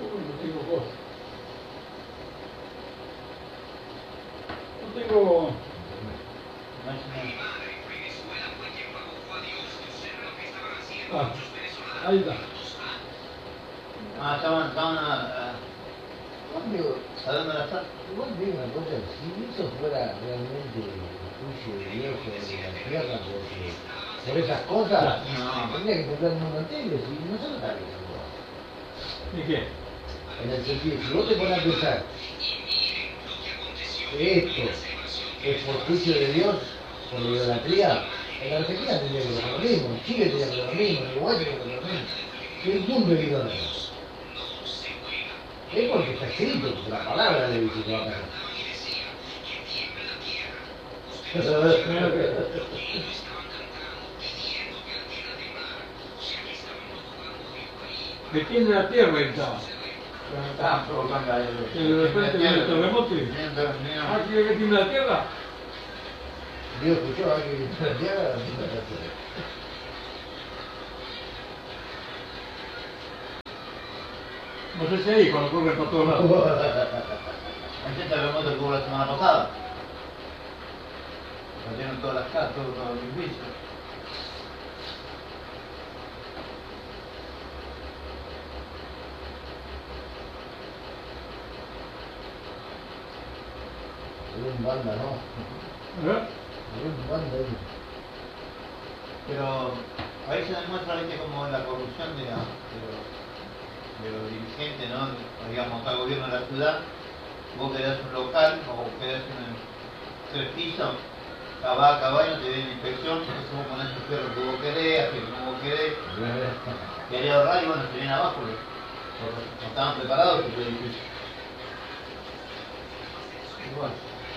No tengo cosas. No tengo... Ah, ahí está. Ah, estaban Digo, hablando de la sal. igual te digo una cosa, si eso fuera realmente el juicio de Dios sobre la tierra por esas cosas, tendría que tocar el mundo entero, si nosotros también somos. ¿Y qué? En el sentido, si vos te pones a pensar que esto es por juicio de Dios, por la idolatría, en Argentina tendría que ser lo mismo, en Chile tendría que ser lo mismo, en Uruguay tendría que ser lo mismo. Si el mundo es idólatra. Es porque está escrito, la palabra le dice que va a pasar. Que tiene la tierra y estaba. Estaban provocando a ellos. Y de repente viene el terremoto y... Ah, ¿quiere que tiene la tierra? Dios escuchó a alguien que la tierra. No sé si ahí cuando corren para todos lados. Ese terremoto que hubo la semana pasada. Lo tienen todas las casas, todos los edificios. Un banda, ¿no? ¿Eh? Un banda ahí. Pero ahí se demuestra, ¿viste?, como la corrupción de los dirigentes, ¿no? Digamos, acá el gobierno de la ciudad, vos querés un local o querés un 3 pisos, acá caballo, te viene inspección, entonces vos ponés el perro que vos querés, así como vos querés, querés ahorrar y bueno, se viene abajo, porque no estaban preparados los edificios. Y bueno.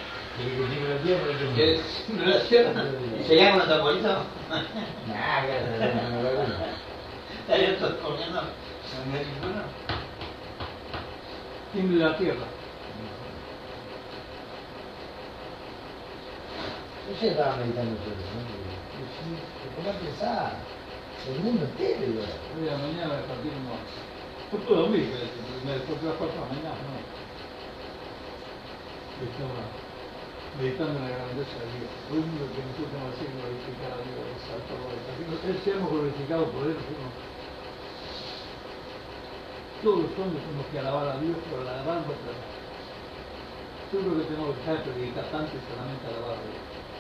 ¿Qué? ¿No la cierra? ¿Y se llama una tamborita? Nah, ya se la ¿Estarían todos corriendo? ¿No había ninguno? Tiene la tierra. Yo estaba meditando sobre eso, ¿no? Te pones a pensar, el mundo entero, Hoy a la mañana partimos. Yo puedo dormir, me desperté a las 4 de la mañana, ¿no? Estaba meditando en la grandeza de Dios. Lo único que nosotros tenemos que hacer es glorificar a Dios, exaltarlo. Él seamos glorificados por Él, ¿no? Todos los hombres tenemos que alabar a Dios por la alabanza. Yo creo que tenemos que dejar de predicar tanto y solamente alabar a Dios.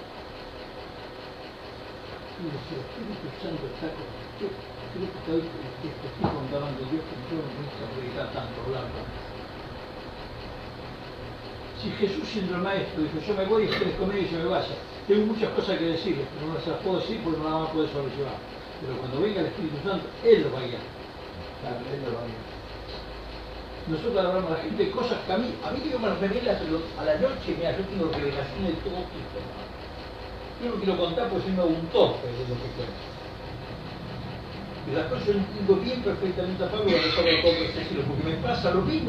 Y si el Espíritu Santo está con usted, creo que hoy te estoy contando Dios que yo no pienso predicar tanto, hablar tanto. Si Jesús siendo el maestro dijo, yo me voy y ustedes conmigo y yo me vaya, tengo muchas cosas que decirles, pero no se las puedo decir porque no las van a poder solucionar. Pero cuando venga el Espíritu Santo, Él lo va a guiar. Claro, él lo va a guiar. Nosotros hablamos a la gente de cosas que a mí Dios me revela a la noche, mira, yo tengo revelaciones de todo tipo. Yo no quiero contar porque soy un torpe de lo que cuento. Y las cosas yo entiendo bien perfectamente a Pablo cuando Pablo compra ese cielo, porque me pasa lo mismo.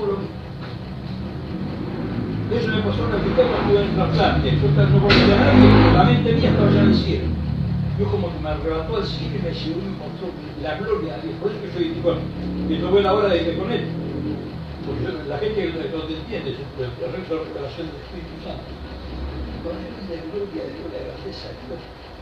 Eso me pasó una vez cuando estuve en el trasplante. Yo no conocía a nadie, pero la mente mía estaba ya en el cielo. Yo como que me arrebató al cielo y me llevó y me mostró la gloria a Dios. Por eso que soy tipo, que tomé la hora de irme con él. Porque la gente no te entiende, es el resto de la revelación del Espíritu Santo. Cuando yo vi la gloria de Dios, la grandeza de Dios,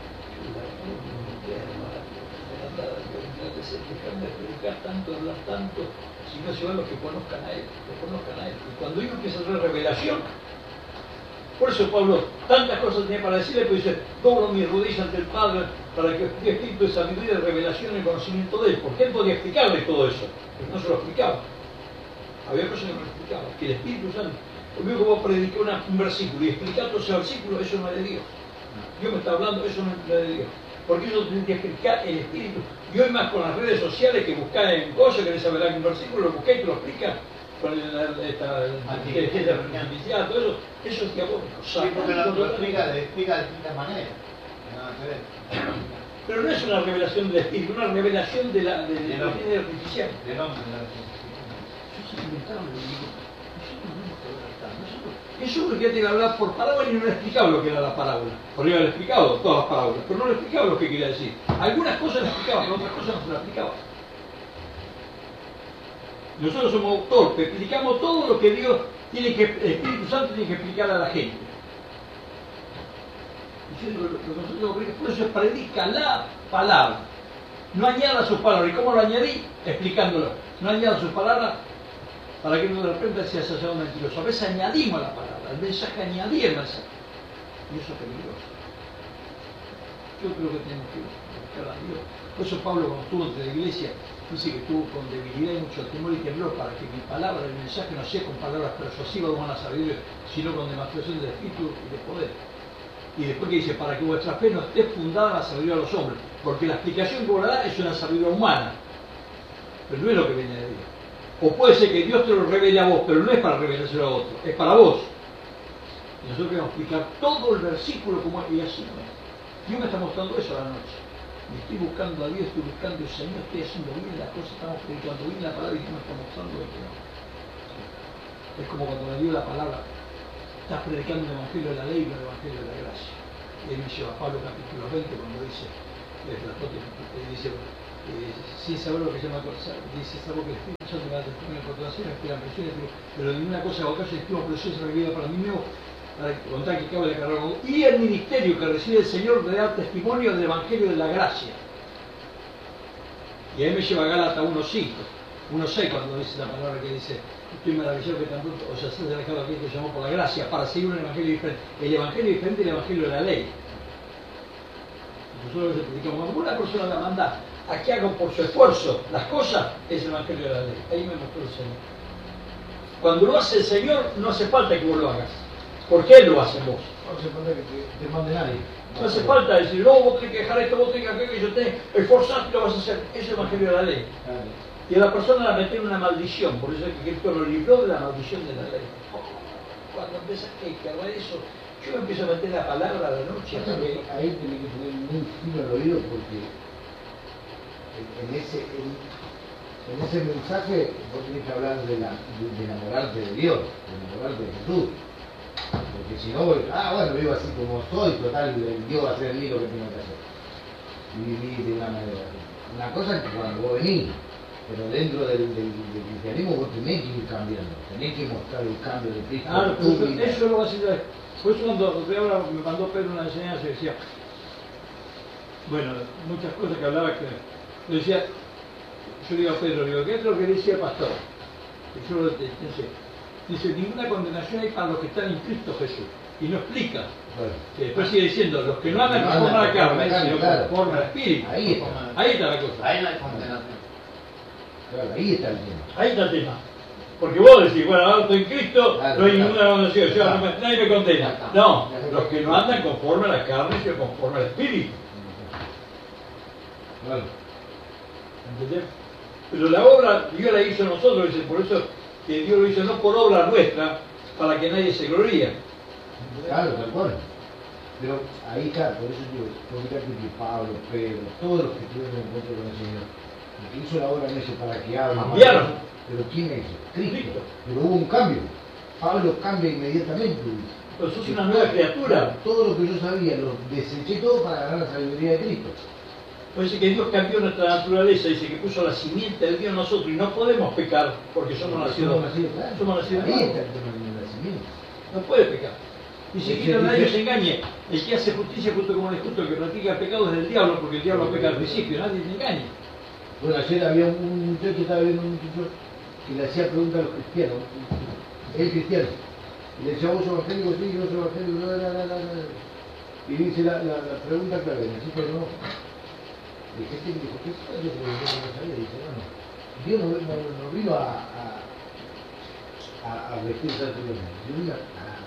dejarme predicar tanto, hablar tanto, si no se van los que conozcan a Él, Y cuando uno empieza a hacer revelación, por eso Pablo tantas cosas tenía para decirle, pues dice, doblo mis rodillas ante el Padre para que esté espíritu de sabiduría, de revelación y conocimiento de Él, porque Él podía explicarle todo eso, pero no se lo explicaba. Había cosas que no lo explicaba, que el Espíritu Santo, conmigo que vos predicás un versículo y explicar todo ese versículo, eso no es de Dios. Dios me está hablando, eso no es de Dios. Porque eso tiene que explicar el Espíritu. Y hoy más con las redes sociales que buscáis en cosas, querés saber algún versículo, lo buscáis y te lo explica. Con inteligencia artificial, todo eso es diabólico. Sí, porque lo explica de distintas maneras. Nada que ver. Pero no es una revelación del Espíritu, una revelación de la inteligencia artificial. Del hombre. Eso se inventaron, le digo, nosotros no hemos que hablar tanto. Jesús que te iba a hablar por parábola y no le explicaba lo que era la parábola. Porque le había explicado todas las parábolas, pero no le explicaba lo que quería decir. Algunas cosas le explicaba, pero otras cosas no se las explicaba. Nosotros somos torpes, explicamos todo lo que Dios tiene que, el Espíritu Santo tiene que explicar a la gente. Y yo digo, lo que nosotros, por eso predica la palabra. No añada sus palabras. ¿Y cómo lo añadí? Explicándolo. No añada sus palabras para que uno de repente sea hallado mentiroso. A veces añadimos la palabra, el mensaje añadí el mensaje. Y eso es peligroso. Yo creo que tenemos que buscar a Dios. Por eso Pablo, cuando estuvo entre la iglesia, dice que estuvo con debilidad y mucho temor y temblor para que mi palabra, el mensaje, no sea con palabras persuasivas de humana sabiduría, sino con demostración del Espíritu y de poder. Y después que dice, para que vuestra fe no esté fundada en la sabiduría de los hombres, porque la explicación que vos la das es una sabiduría humana, pero no es lo que viene de Dios. O puede ser que Dios te lo revele a vos, pero no es para revelárselo a otro, es para vos. Y nosotros queremos explicar todo el versículo como es, y así no es. Dios me está mostrando eso a la noche. Y estoy buscando a Dios, estoy buscando al Señor, estoy haciendo bien las cosas, estamos predicando bien la palabra y Dios me está mostrando lo que no. Es como cuando me dio la palabra, estás predicando el Evangelio de la ley y no el Evangelio de la gracia. Y él me lleva a Pablo capítulo 20 cuando dice, dice sin saber lo que llama cosa, dice, salvo que el Espíritu Santo me da testimonio de contratación, esperan presiones, pero ninguna cosa hago caso, estimo preciosa la vida para mí mismo, para contar que acabo de cargar y el ministerio que recibe el Señor de dar testimonio del Evangelio de la gracia. Y ahí me lleva a Gálatas 1:5, 1:6 cuando dice la palabra que dice, estoy maravillado que tanto os hacéis alejado aquel que llamó por la gracia, para seguir un evangelio diferente. El evangelio diferente es el evangelio de la ley. Nosotros a veces predicamos, cuando una persona la manda a que hagan por su esfuerzo las cosas, es el evangelio de la ley. Ahí me mostró el Señor. Cuando lo hace el Señor, no hace falta que vos lo hagas, porque Él lo hace en vos. No hace falta que te mande nadie. No hace falta decir, no, vos tenés que dejar esto, vos tenés que aquello, que yo tenés, esforzarte y lo vas a hacer. Es el evangelio de la ley. Y a la persona la mete en una maldición, por eso es que Cristo lo libró de la maldición de la ley. Cuando empiezas a agarrar eso, yo me empiezo a meter la palabra a la noche. Ahí tenés que tener muy fino el oído porque en ese mensaje vos tenés que hablar de enamorarte de Dios, de enamorarte de Jesús. Porque si no, bueno, vivo así como soy, total, Dios va a hacer el lío que tengo que hacer. Y vivir de una manera. Una cosa es que cuando vos venís, pero dentro del cristianismo vos tenés que ir cambiando, tenés que mostrar el cambio de Cristo. Claro, eso lo va a decir. Por eso cuando ahora me mandó Pedro una enseñanza y decía, bueno, muchas cosas que hablaba que le decía, yo digo a Pedro, digo, ¿qué es lo que decía el pastor? Y yo lo dice, ninguna condenación hay para los que están en Cristo Jesús. Y no explica. Bueno, que después sigue diciendo, los que no andan conforme a la carne, sino conforme al Espíritu. Ahí está la cosa. Ahí no hay condenación. Claro, ahí está el tema. Ahí está el tema. Porque vos decís, bueno, ahora estoy en Cristo, claro, no hay ninguna condenación, nadie me condena. No, los que no andan conforme a la carne, sino conforme al Espíritu. Claro. ¿Entendés? Pero la obra Dios la hizo nosotros, dice, por eso que Dios lo hizo no por obra nuestra, para que nadie se gloríe. Claro, de acuerdo. Pero ahí está, por eso digo, fíjate que Pablo, Pedro, todos los que tuvieron encuentro con el Señor, el que hizo la obra en eso para que hablen. Pero ¿quién es? Cristo. Pero hubo un cambio. Pablo cambia inmediatamente. Pero sos una nueva criatura. Todo lo que yo sabía lo deseché todo para ganar la sabiduría de Cristo. Pues dice que Dios cambió nuestra naturaleza, dice que puso la simiente de Dios en nosotros y no podemos pecar porque somos nacidos. Somos nacidos. Ahí está el tema de la simiente. No puede pecar. Y si quita nadie se engañe. El que hace justicia justo como el injusto, el que practica el pecado es del diablo, porque el diablo peca al principio, nadie se engañe. Bueno, ayer había un muchacho, estaba viendo un muchacho que le hacía preguntas a los cristianos, él cristiano, y le decía, ¿vos sos evangélico? Sí, yo soy evangélico, y dice la pregunta clave, necesito no. Y el gente dijo, ¿qué es eso? Yo no sabía, dice, bueno, Dios no vino a vestirse a tu vida, Dios vino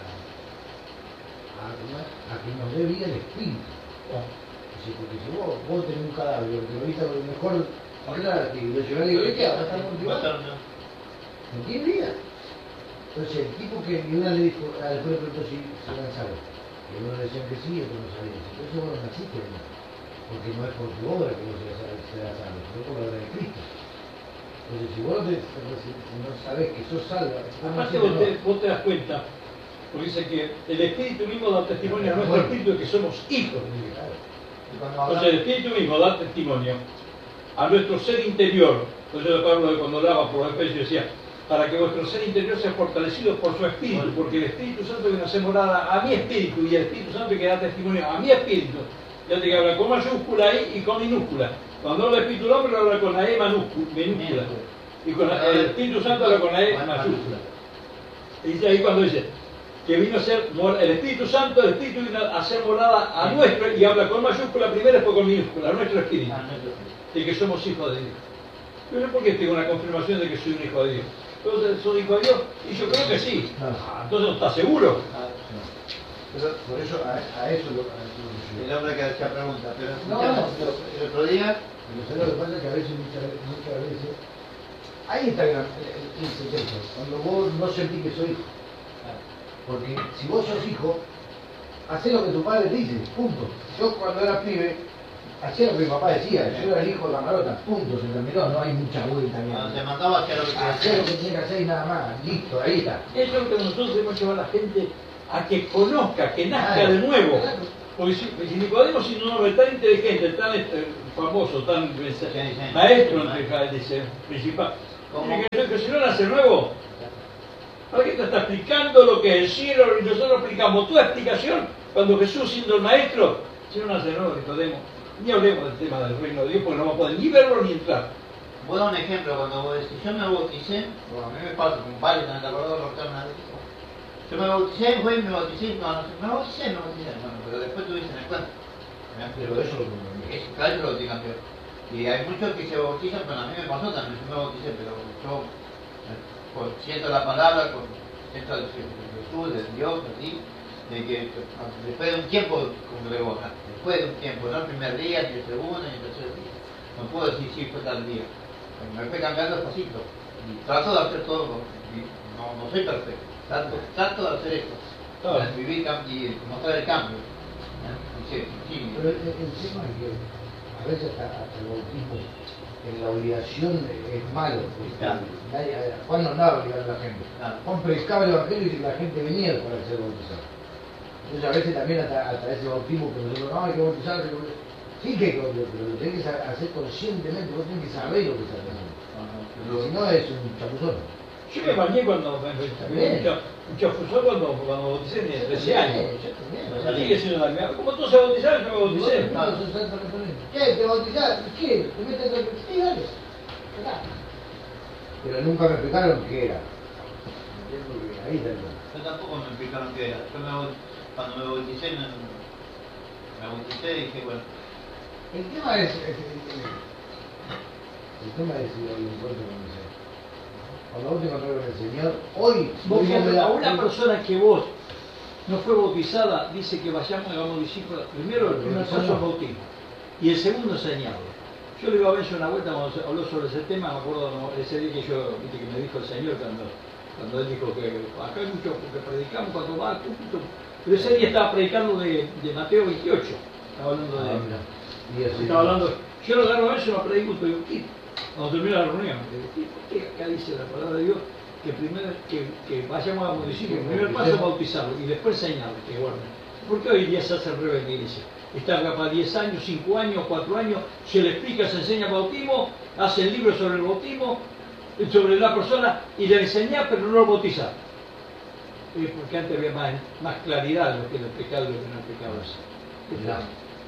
a que nos dé vida el espíritu. Dice, porque si vos tenés un cadáver, que ahorita lo mejor, ahora que lo llevé a la iglesia, ahora está motivado. No tiene vida. Entonces el tipo que una le dijo, después le preguntó si se lanzaba. Y uno le decía que sí, y otro no sabía. Entonces vos no naciste, ¿no? Porque no es por tu obra que vos seas salvo, sino por la obra de Cristo. Entonces si vos no sabés que sos salvo, aparte vos te das cuenta, porque dice que el Espíritu mismo da testimonio a nuestro Espíritu de que somos hijos de Dios. Entonces el Espíritu mismo da testimonio a nuestro ser interior Por eso Pablo, cuando hablaba por los Efesios, decía, para que vuestro ser interior sea fortalecido por su espíritu, porque el Espíritu Santo viene a hacer morada a mi espíritu, y el Espíritu Santo que da testimonio a mi espíritu. Ya te habla con mayúscula y con minúscula. Cuando habla el Espíritu del hombre, lo habla con la E minúscula. Y con el Espíritu Santo habla con la E mayúscula. Y dice ahí cuando dice que vino a ser el Espíritu Santo, el Espíritu vino a hacer morada a nuestro, y habla con mayúscula primero, después con minúscula, a nuestro espíritu, de que somos hijos de Dios. Yo no sé por qué tengo una confirmación de que soy un hijo de Dios. Entonces, ¿soy hijo de Dios? Y yo creo que sí. Entonces no está seguro. Pero por eso, a eso lo El hombre que hacía preguntas, pero no, el otro día, lo que pasa es que a veces, muchas veces, ahí está el secreto, cuando vos no sentís que soy hijo. Porque si vos sos hijo, hacés lo que tu padre te dice, punto. Yo cuando era pibe, hacía lo que mi papá decía, yo era el hijo de la marota, punto, se terminó, no hay mucha vuelta. cuando se mandaba hacia lo que Hacé lo que tenía que hacer y nada más, listo, ahí está. Eso es lo que nosotros debemos llevar a la gente a que conozca, que nazca de nuevo. Porque si Nicodemo, si un hombre tan inteligente, tan famoso, tan maestro dice, principal, que si no nace nuevo, ¿para qué te está explicando lo que es el cielo? Y nosotros explicamos tu explicación cuando Jesús, siendo el maestro, si no nace nuevo, Nicodemo, ni hablemos del tema del reino de Dios, porque no vamos a poder ni verlo ni entrar. Voy a dar un ejemplo, cuando vos decís, yo me bauticé, bueno, a mí me pasa, con varios, ¿te acordás de los que me dicho? Yo me bauticé, me bauticé, bueno, pero después tú dices en el cuento. Pero eso Claro, yo lo estoy campeón. Y hay muchos que se bautizan, pero a mí me pasó también, yo me bauticé, pero yo siento la palabra, siento el Jesús, del Dios, así, de que después de un tiempo congrego, después de un tiempo, no el primer día, ni el segundo, ni el tercer día. No puedo decir sí fue tal día. Me fue cambiando despacito. Y trato de hacer todo, no soy perfecto. Trato de hacer esto, para vivir y mostrar el cambio. Sí. Pero el tema es que a veces hasta el bautismo en la obligación es malo. Juan no andaba obligando a la gente. Juan predicaba el evangelio y la gente venía para ser bautizado. Entonces a veces también hasta ese bautismo que nosotros no hay que bautizar, sí que hay que bautizar, pero lo tenés que hacer conscientemente, vos tenés que saber lo que estás haciendo. Porque si no es un chapuzón. Yo me bañé cuando un chafuzón cuando bauticé tenía 13 años. Sigue siendo la misma. Como todos se bautizaron, yo me bauticé. ¿Qué? ¿Te bautizaron? ¿Qué? ¿Te metes en el... Sí, dale. Pero nunca me explicaron qué era. Ahí está el tema. Yo tampoco me explicaron qué era. Yo cuando me bauticé y dije, bueno. El tema es si hay un encuentro con el Señor. Cuando vos te encontrás con el Señor, hoy a una persona que vos no fue bautizada, dice que vayamos y hagamos discípulos. Primero, el primer paso es bautismo. Y el segundo, enseñarlo. Yo le iba a ver una vuelta cuando habló sobre ese tema, me acuerdo ese día que me dijo el Señor cuando él dijo que acá hay mucho que predicamos cuando va al púlpito. Pero ese día estaba predicando de Mateo 28. Estaba hablando yo lo agarro a eso y lo predico y digo, ¿qué? Cuando termina la reunión, ¿por qué acá dice la palabra de Dios que primero que vayamos a discípulos? El primer paso es bautizarlo y después enseñarlo, que guarden. ¿Por qué hoy día se hace al revés de la iglesia? Está acá para 10 años, 5 años, 4 años, se le explica, se enseña el bautismo, hace el libro sobre el bautismo, sobre la persona, y le enseña, pero no lo bautiza. Porque antes había más claridad de lo que era el pecado y lo que no es pecado.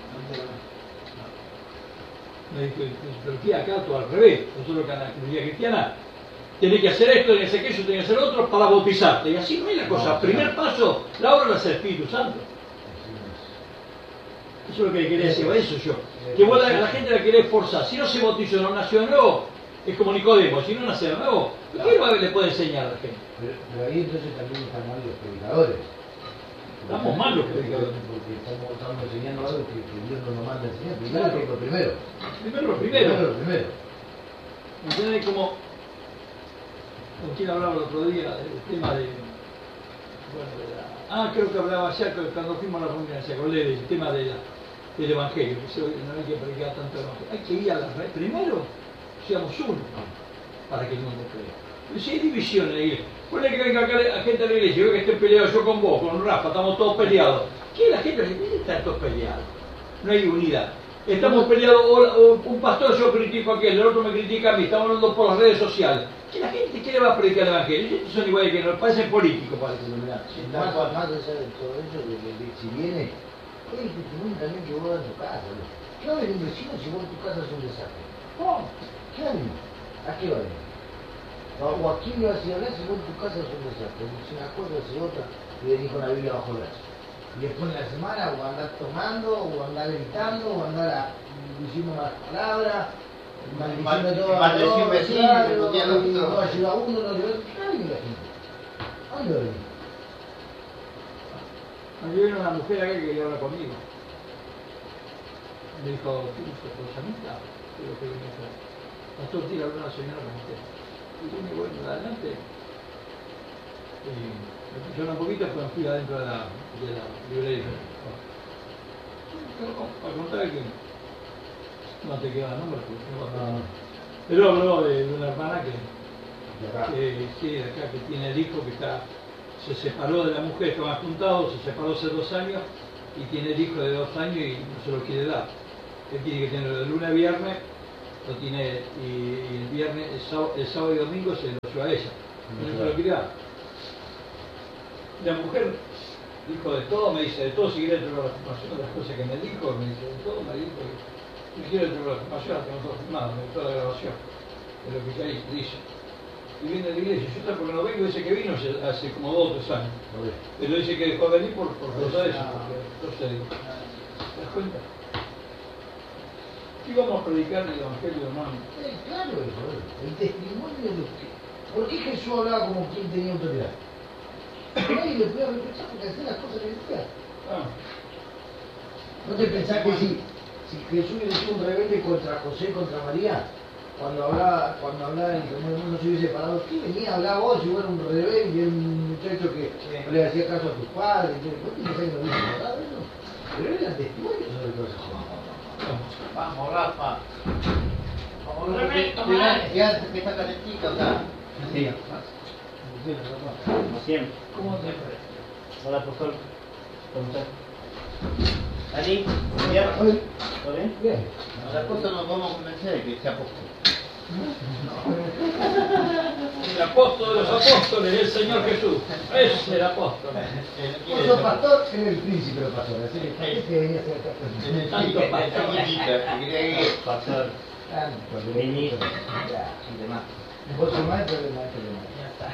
Pero acá todo al revés. Nosotros que en la comunidad cristiana tenés que hacer esto, tenés que hacer aquello, tenés que hacer otro para bautizarte. Y así no es la cosa. Primer paso, la obra es el Espíritu Santo. Eso es lo que quería decir, eso yo. Que vos la gente la querés forzar. Si no se bautizó, no nació de nuevo, es como Nicodemo. Si no nace de nuevo, ¿qué le puede enseñar a la gente? Pero ahí entonces también están mal los predicadores. Estamos mal los predicadores. Porque estamos enseñando algo que Dios no nos manda a enseñar. Primero. Primero. ¿Entendés? Como con quien hablaba el otro día del tema de... creo que hablaba ayer cuando fuimos a la reunión, se acordé del tema del Evangelio, que no hay que predicar tanto el Evangelio. Hay que ir a la red. Primero, seamos uno, para que el mundo crea. Pero si hay división en la iglesia, pone que venga acá a gente de la iglesia, yo que esté peleado yo con vos, con Rafa, estamos todos peleados. ¿Qué es la gente? ¿Por qué están todos peleados? No hay unidad. Estamos peleados, o un pastor yo critico a aquel, el otro me critica a mí, estamos hablando por las redes sociales. Que la gente, ¿qué le va a predicar el evangelio? Estos son iguales que nos parecen políticos, parece. Más allá de todo eso, si viene, es el testimonio también que vos das en tu casa. ¿Qué va a venir un vecino si vos en tu casa es un desastre? ¿Cómo? ¿Qué va a venir? ¿A qué va a venir? O a quién le vas a ir a hablar si vos en tu casa es un desastre. Si una cosa, si otra, y venís con la Biblia bajo el brazo. Y después en la semana o andar tomando, o andar gritando, o andar diciendo malas palabras, maldiciendo todo a todos, claro, y no ayuda a uno, no ayuda a otro. ¿Qué va a venir la gente? ¿A dónde va a venir? Aquí viene una mujer acá que quería hablar conmigo. Me dijo, ¿tienes tu llamita? Digo, ¿qué viene a hacer? Pastor, tira a una señora con usted. Y yo me voy adelante. Y me pusieron un poquito, pero fui adentro de la librería. Para contar que no te queda nombre, pero habló de una hermana que sí, de acá, que tiene el hijo que se separó de la mujer, estaban juntados, se separó hace 2 años y tiene el hijo de 2 años y no se lo quiere dar. Él tiene que tenerlo de lunes a viernes, lo tiene, y el viernes, el sábado y domingo se lo lleva a ella, no se lo quiere dar. La mujer dijo de todo, me dice de todo, si quiere entregar la afirmación de las cosas que me dijo, me dice de todo, me dijo que si quiere entregar la afirmación, la tengo todo firmado, me dio toda la grabación de lo que ahí dice. Y viene de la iglesia, yo tampoco no vengo, dice que vino hace como 2 o 3 años, pero dice que dejó de venir por causa de eso, porque entonces, ¿te das cuenta? ¿Qué vamos a predicar el evangelio, hermano? Claro eso, el testimonio de usted. ¿Por qué Jesús hablaba como quien tenía autoridad? Nadie le puede reprochar porque hacía las cosas que decía. ¿No te pensás que si Jesús hubiera sido un rebelde contra José, contra María, cuando hablaba en que el mundo se hubiese parado, ¿qué venía a hablar vos si vos eras un rebelde y un muchacho que no le hacía caso a tus padres? ¿Vos te pensás que no hubiese parado eso? Pero eran testimonios sobre todo eso. Vamos, Rafa. Vamos, Rafa. Ya que está calentito acá. Sí. Como siempre. ¿Cómo siempre? Hola, profesor. ¿Cómo estás? ¿Dani? ¿Bien? ¿Todo bien? Bien. Las cosas nos vamos a convencer de que sea poco. El apóstol de los apóstoles, el Señor Jesús. Ese es el apóstol. Vos sos pastor, eres el príncipe de los pastores. Así que ¿para qué te venía a hacer acá? Pastor. Tanto, Ministro. Ya. Y demás. Vos sos maestro de maestro de maestro. Ya está.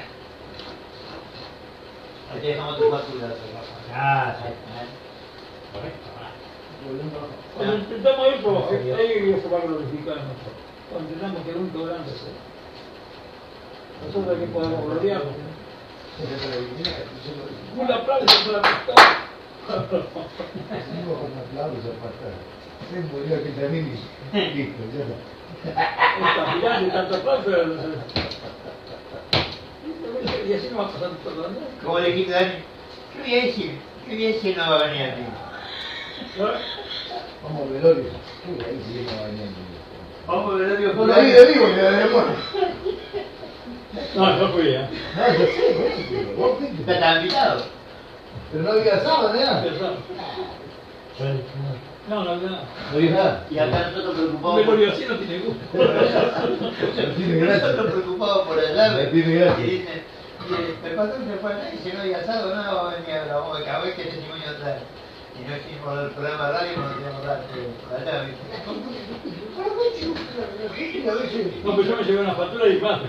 Ahí te dejamos tu factura, Rafa. Ah, sí. Correcto. Cuando intentamos ir, pues ahí Dios se va a glorificar en nosotros. Cuando entendamos que el único grande es Él. Nosotros aquí podemos gloriarnos. Un aplauso para la pastora. Hacemos un aplauso, pastor. Se murió aquí también y listo, ya está. Está mirando y tanto aplauso. Y así nos va a pasar todo el mundo. Como le dijiste a Dani, qué bien si no va a venir aquí. Vamos, velorio. Uy, ahí sí no va a venir. Vamos a ver Por la vida vivo, le da muerte. No, no fui, ¿eh? No, yo sé, vos fuiste. Ya estaba invitado. Pero no había sábado, ¿verdad? No, no, no. No había nada. Y acá nosotros Un preocupados velorio así no tiene gusto. Tiene gracia. nosotros preocupados por allá. Me tiene gracia. Y dicen, el pastor se fue allá y si no había asado, no, va a venir a la boca, cada vez que testimonio trae. Y no hicimos el programa de radio, no teníamos radio por allá, ¿viste? No, pues yo me llevé una factura y más.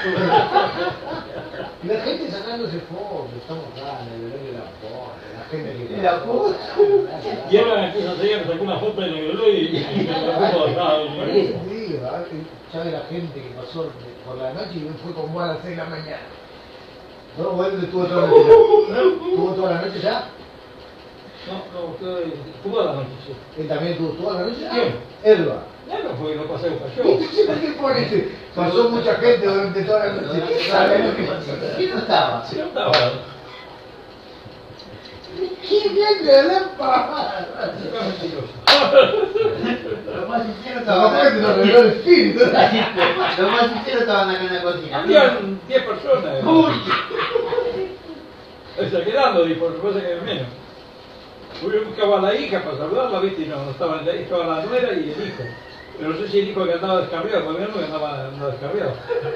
Y la gente sacándose fotos, estamos acá en el velorio de la foto, la gente que... ¿De la foto? Y ahora empieza a seguir, me sacó una foto de negro y me puso Por eso te digo, sabe la gente que pasó por la noche y fue con vos a las 6 de la mañana. No, bueno, estuvo toda la noche ya. ¿Estuvo toda la noche ya? No, usted estuvo a la noche, sí. ¿Él también estuvo toda la noche? ¿Quién? Edward. Claro, porque no pasé un ¿Y cayó. tú sabes qué pone? Pasó mucha gente durante toda la noche. ¿Qué sabe lo que pasó? ¿Quién no estaba? Sí, no estaba. ¿Quién viene a la paja? Los más sinceros La estaban mujer te lo reveló el espíritu. Los más sinceros estaban acá en la cocina. Habían 10 personas. Uy. Exagerando, y por supuesto que es menos. Yo buscaba a la hija para saludarla, ¿viste? Y no estaba la nuera y el hijo. Pero no sé si el hijo que andaba descarriado, todavía no andaba descarriado.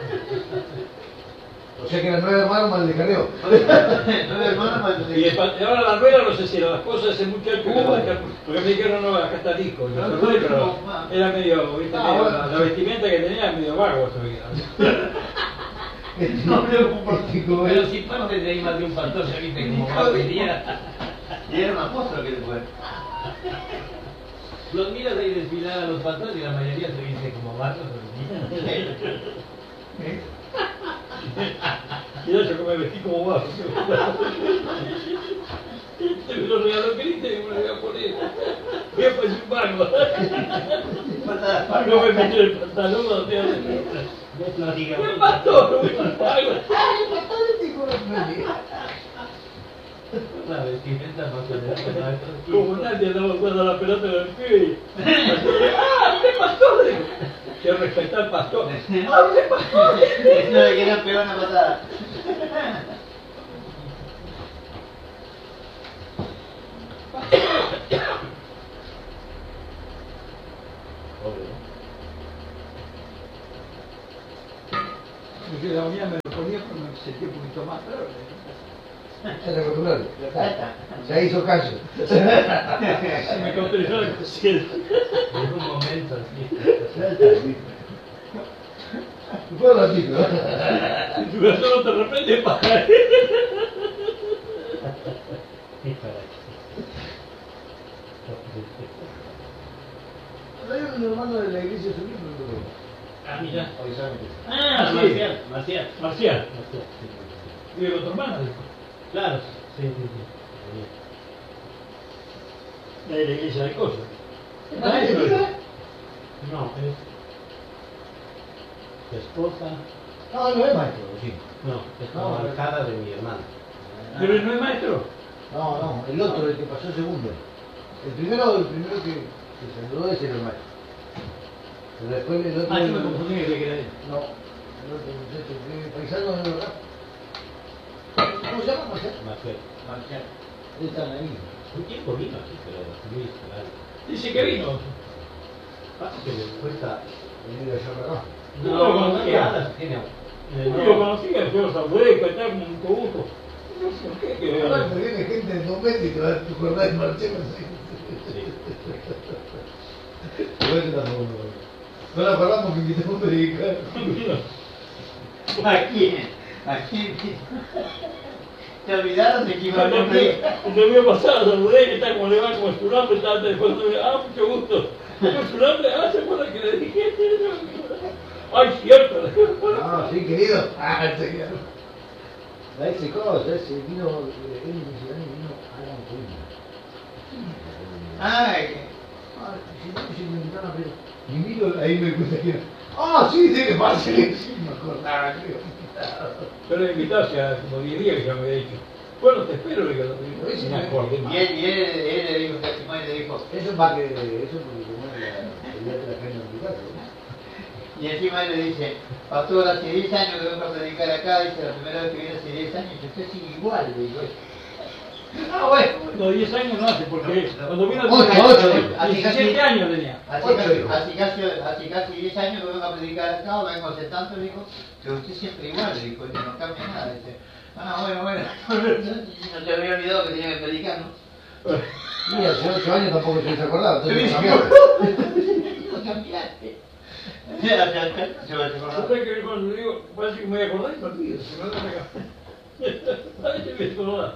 O sea que eran 9 hermanos más el descarrió. 9 hermanos más el Y ahora la nuera no sé si era la esposa de ese muchacho que andaba descarriado. Porque me dijeron, no, acá está el hijo. Yo saludé, pero era medio, ¿viste? Medio, la vestimenta que tenía era medio vago todavía. No me ocupo. Pero si tú no tendrías más de un pastor, ya viste como más venía. Y era un apóstol que después. Los miras ahí desfilar a los pastores y la mayoría se viste como vatos. Y yo que me vestí como vago. Se me lo regaló Cristo y me lo voy a poner. Voy a poner un vago. No me metí el pantalón cuando te hace. No digas. ¡Fue pastor! ¡Fue un vago! La vestimenta más moderna. Como nadie andaba jugando a la pelota del pibe. ¡Ah, usted es pastor! Quiero respetar al pastor. ¡Ah, usted es pastor! No le querían pegar una patada. Porque la mañana me lo ponía, pero me sentía un poquito más claro. Se acostumbraron. Ya hizo caso. Se me cauterizó la conciencia. En un momento así. Fue un ratito. Si tu corazón no te repente, paja. Hay un hermano de la iglesia subió, no lo veo. Ah, mira. Avisame. Ah, Sí. Marcial. Marcial. Marcial, Vive con tu hermana. claro, sí. De la iglesia de cosas. No, es su esposa. No, no es maestro, sí. No, es la marcada de mi hermana. Pero él no es maestro. No, no, el otro, el que pasó segundo. El primero que saludó es el maestro. Pero después el otro. Ah, yo me confundí que era él. No, el otro muchacho, que paisano de verdad. ¿Cómo se llama? Marcial. Marcial. Están ahí. Un tiempo vino aquí, pero muy esperado. Dice que vino. Pasa que le cuesta. Venir allá para acá. No, No, no, ¿qué no. hablas? Tiene. Yo lo conocía, yo lo saludé, conté con mucho gusto. No sé por qué que... Ahora me viene gente del convento y te va a acordar de Marcelo. Bueno, tampoco. No la paramos que invitamos a predicar. ¿A quién? ¿A quién? ¿Te olvidaron de que iba a predicar? Me había pasado, saludé, que está como le va, como es tu nombre, estaba después, mucho gusto. ¿Cómo es tu nombre? ¿Se acuerdan que le dije? ¡Ay, cierto! Ah, sí, querido. Ah, señor. Ese cosa, ese vino, él vino Alan Quinn. Ay, Ah, si no, si me invitaron a ver. Y miro, ahí me cuenta que era. Ah, sí, sí, que pase. Sí, me acordaba, creo. Pero me invitaste a como 10 días que ya me había dicho. Bueno, te espero, le quedó. Sí, Me acordé y más. él le dijo, testimonio le dijo, Eso para que, eso porque como el día de la gente en tu casa, ¿no? y encima él le dice, pastor, hace 10 años que vengo a predicar acá, dice, la primera vez que viene hace 10 años, y usted sigue igual, le digo. Ah, bueno. No, 10 años no hace, porque cuando vino... 17 años tenía. Así casi 10 años que vengo a predicar acá, vengo hace tanto, le dijo, pero usted siempre igual, le dijo, y no cambia nada, dice. Ah, bueno, no se había olvidado que tenía que predicar, ¿no? Mira, hace 8 años tampoco se acordaba, entonces No cambiaste. Se va a Yo acordar. sé que cuando digo, parece que me voy a acordar y me olvido, se me da acá. Ay, se me acordaba.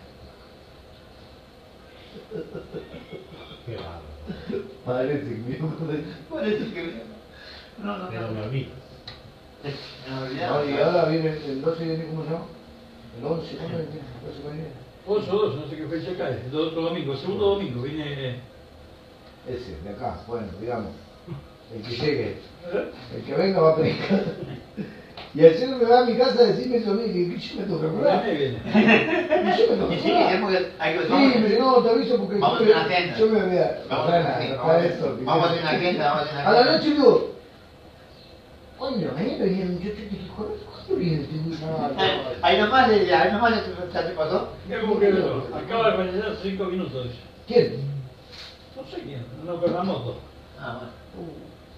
Qué bárbaro. Parece que Parece que... No. Pero me olvido. No, y ahora viene el 12, viene, ¿cómo se llama? El 11, ¿cuándo viene? El 12 viene. 8 o 12, no sé qué fecha cae. El otro domingo, el segundo domingo, viene... Ese, de acá, bueno, digamos. El que llegue. El que venga va a predicar. Y ayer me va a mi casa a decirme eso a mí, que yo me toca hablar. Viene. Y yo me toca Y sí, hablar. es porque hay que... Sí, me dice, no, te aviso porque Vamos a hacer una agenda. yo me voy a... Vamos a hacer una agenda, A la noche digo, coño, mañana venía un muchacho y dije, ¿cuándo viene este muchacho? Ahí nomás ya te pasó. Es como que acaba de fallecer hace 5 minutos. ¿Quién? No sé quién, no con la moto. Ah, bueno.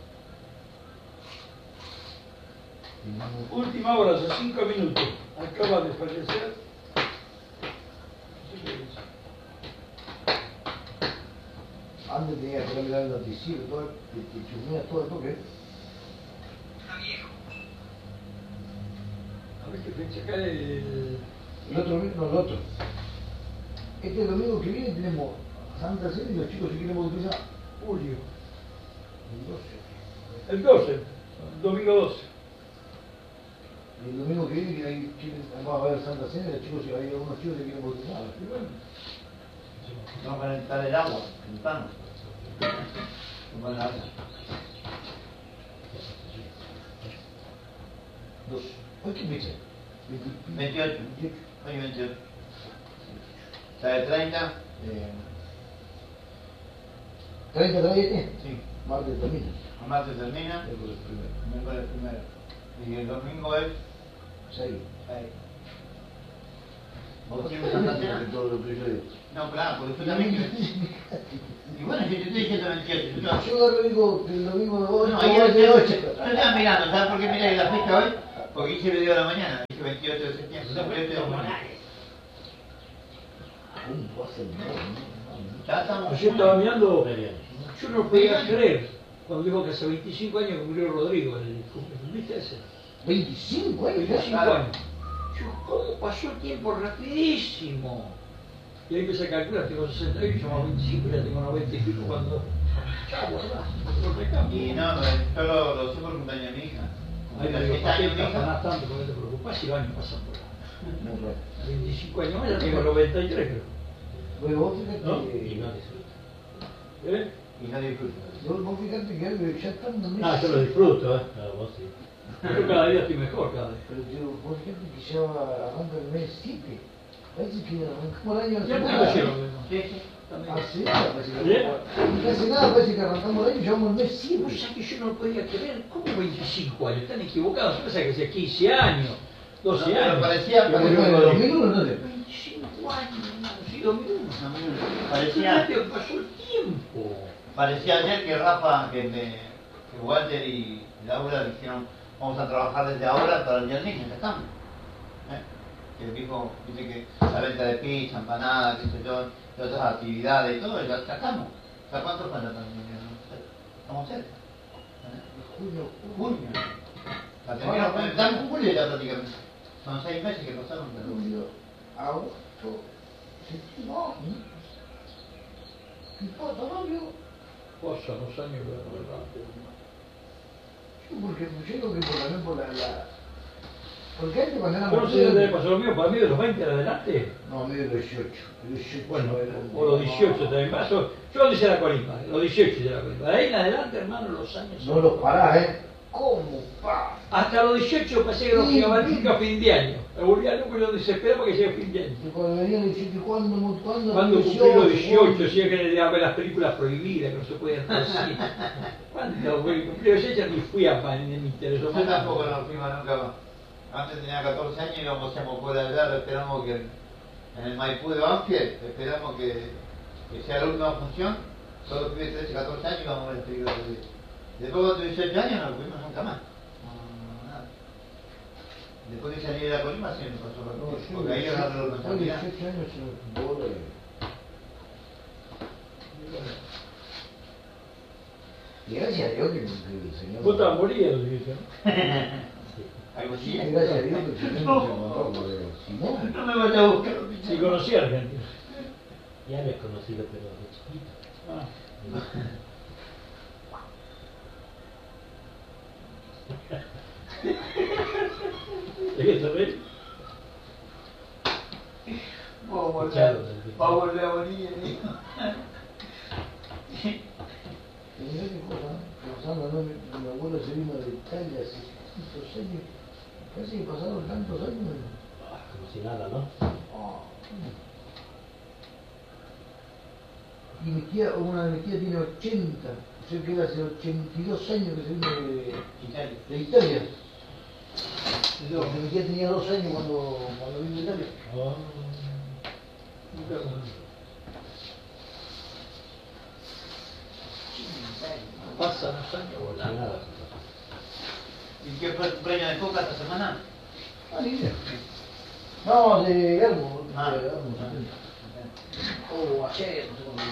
Última hora, hace 5 minutos. Acaba de fallecer. No sé qué dice. Antes tenía que mirar el noticiero, todo, que chusmeas todo el toque. A ver qué fecha cae el... El otro domingo, no, el otro. Este domingo que viene tenemos Santa Cena y los chicos se quieren bautizar. Julio. El 12. El 12, domingo 12. Y el domingo que viene que ahí vamos a ver Santa Cena y los chicos, hay algunos chicos que quieren bautizar. Y bueno, Vamos a calentar el agua, temprano. Tomar el agua. 2. ¿Hoy qué fecha? 28. Hoy 28. ¿Sabe 30? 30 trae Sí. martes termina. El martes termina, Miércoles primero. miércoles primero. Y el domingo es 6. 6. ¿Vos ¿Vos tienes tienes Santa Cena? todo lo que yo digo? No, claro, porque tú también quieres. Y bueno, si te estoy diciendo 28, Yo lo digo que el domingo 8, no, no, ayer de 8. yo estaba mirando, ¿sabes por qué miré la fecha hoy? Porque hice video de la mañana, hice 28 de septiembre, 28 de mañana. ¿Cómo va a ser? Ya estamos. Ayer estaba mirando, yo no podía creer cuando dijo que hace 25 años que murió Rodrigo, ¿viste ese? 25 años. 25 años. Yo, ¿cómo pasó el tiempo rapidísimo? Y ahí empecé a calcular, tengo 68, yo más 25, ya tengo 90 y pico cuando... Ya, guardá, lo recambio. Y no, yo lo sé por cumpleaños de mi hija. Ahí me Este digo, año ¿para mi qué hija. ganás tanto? Porque te preocupás si los años pasan por ahí. Muy raro. 25 años más, ya tengo 93, creo. Bueno, vos fíjate ¿No? que... ¿Eh? Y no disfruto. Vos fíjate que algo ya están meses. Ah, yo lo disfruto, ¿eh? Claro, vos sí. Yo cada día estoy mejor, cada día. Pero tío, vos fíjate que ya arranca el mes 7. Parece que arrancamos el año. Ya hace te nada. lo llevo, Sí, sí. también. Hace nada, parece que ¿Eh? no hace nada, parece que arrancamos el año y llevamos el mes 7. Vos sabés que yo no lo podía creer, ¿cómo 25 años? Están equivocados, yo pensaba que hacía 15 años, 12 No, pero años. parecía- Pero bueno, en el 2001 no te... 25 años, hermano, sí, 2001. Qué Parecía, rápido pasó el tiempo. parecía ayer que Rafa, que Walter y Laura dijeron vamos a trabajar desde ahora para el día del niño, ya estamos. Que dijo, dice que la venta de pizza, empanadas, qué sé yo, de otras actividades y todo, ya estamos. O sea, ¿cuántos faltan también? Estamos cerca. Junio, Junio. La terminamos, estamos en julio ya prácticamente. Son 6 meses que pasaron. Pero... julio, agosto, septiembre. No. ¿Qué pasa, novio? Pasan los años, pero rápido. Porque yo creo que también por la... Porque antes cuando éramos... Yo no sé dónde le pasó lo mío, para mí de los 20 en adelante. No, a mí de los 18. Los 18 Bueno, era- o los 18 también más. Yo lo hice la colimba, los 18 de la colimba. De ahí en adelante, hermano, los años. No los parás, ¿eh? ¿Cómo? Pa? Hasta los 18 pasé que no llegaba nunca a fin de año. Me volvía loco y lo desesperaba que llegue a fin de año. Y cuando venían los 18, ¿cuándo? Cuando cumplí los 18, decía que le daba ver las películas prohibidas, que no se podían hacer así. ¿Cuándo cumplí los 18 ni fui a pan, ni me interesó Yo tampoco más? nos fuimos nunca. Antes tenía 14 años y íbamos por allá, esperamos que en el Maipú de Banfield, esperamos que sea la última función, todos los pibes de 13, 14 años íbamos a ver el peligro de Dios. Después cuando 18 años no lo fuimos nunca más. No, nada. Después que salí de la colima sí me pasó lo No, mismo, porque ahí era la responsabilidad. 18 años se me bola. Y gracias a Dios que el Señor... Vos estabas moría los 18, ¿no? Algo así. Y gracias a Dios que el Señor nos encontró, porque si no... No me vayas a buscar. Sí, conocí a Argentina. Ya me has conocido, pero de chiquito. Ah. ¿De qué te reís? Vamos a Escuchado, volver a Bolivia. Y mirá qué cosa, pensando, ¿no? Mi abuelo se vino de Italia hace tantos años, parece que pasaron tantos años. Como si nada, ¿no? Ah. Y mi tía, una de mis tías tiene 80, o sea que era hace 82 años que se vino Italia. de Italia. Porque mi tía tenía 2 años cuando vino de Italia. Oh. Nunca conocí. Pasan los años volando. ¿Y qué fue el cumpleaños de Coca esta semana? Ah, ni idea. No, de algo. Ah. De algo. O ayer, no sé cómo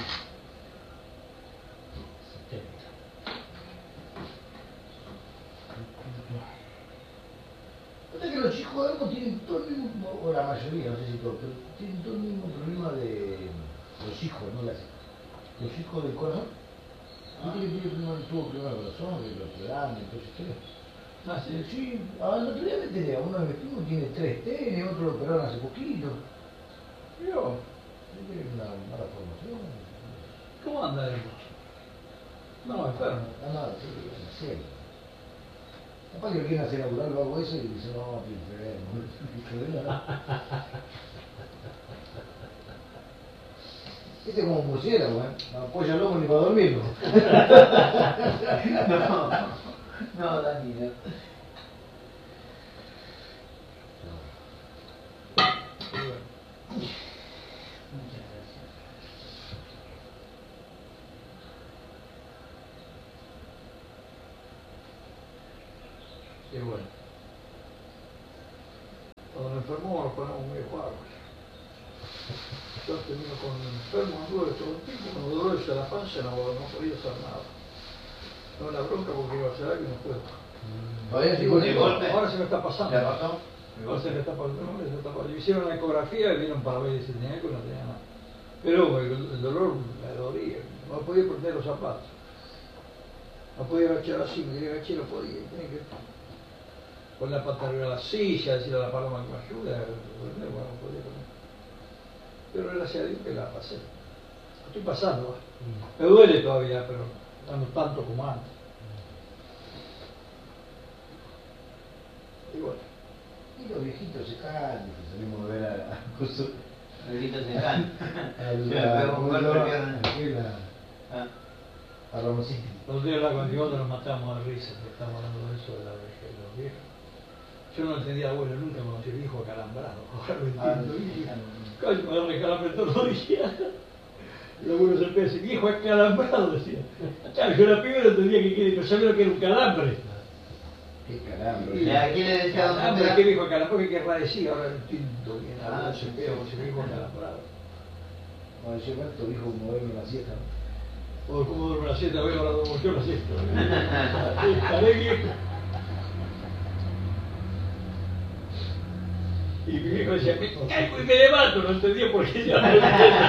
es que los chicos de algo tienen todo el mismo, o la mayoría, no sé si todos, pero tienen todo el mismo problema de los hijos, ¿no? Los hijos del corazón. Viste que tuvo problema del corazón, que lo operaron, entonces historia. Ah, sí. Sí, el otro día me enteré, uno de mis primos tiene 3 TN, otro lo operaron hace poquito. Yo, tiene una mala formación. ¿Cómo anda el hermoso? No, enfermo. Nada, sí, en serio. Capaz que lo quieren hacer laburar o algo eso y dicen, no, enfermo. Este es como un murciélago, ¿eh? No apoya el lomo ni para dormirlo. No, Dani, no. Muchas gracias. Y bueno. Cuando nos enfermamos nos ponemos muy pagos. Yo termino con enfermo, anduve todo el tiempo, con dolores a la panza, no podía hacer nada. No la bronca porque iba a hacer algo y no puedo. Todavía sigo sigo de golpe. Ahora se me está pasando. ¿Te pasó? Ahora se me está pasando. No, se me está pasando. Hicieron una ecografía y vieron para ver si tenía algo y no tenía nada. Pero el dolor me dolía. No podía prender los zapatos. No podía agachar así, me quería agachar, no podía. Tenía que poner la pata arriba de la silla, decirle a la paloma que me ayude. Bueno, no podía poner. Pero gracias a Dios que la pasé. Estoy pasando. Me duele todavía, pero no tanto como antes. Y bueno. Y los viejitos se caen, que salimos a ver a Coso. El grito se cae. Se me pegó un golpe de pierna. Ah. A Ramoncito. Los días la cuando nos matamos de risa, que estamos hablando de eso de la vejez de los viejos. Yo no entendía, bueno, nunca conocí el viejo acalambrado. Ahora lo entiendo. Casi me agarré calambre todos los días. Y los buenos se decía, viejo acalambrado, decía. Claro, yo la primera entendía que pero sabía lo que era un calambre. Qué caramba. ¿Y a quién le decía dónde Calambre, era? ¿qué viejo acalambrado? ¿Qué querrá decir? Ahora no entiendo bien. Ahora se veo, se viejo acalambrado. Bueno, yo cuento viejo como duerme en la siesta, ¿no? O como duerme la siesta, ahora duermo yo la siesta. Estaré viejo. Y mi viejo decía, me caigo y me levanto, no entendía por qué ya no lo